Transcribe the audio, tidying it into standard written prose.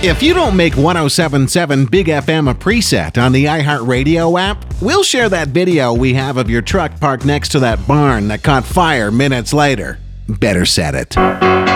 If you don't make 1077 Big FM a preset on the iHeartRadio app, we'll share that video we have of your truck parked next to that barn that caught fire minutes later. Better set it.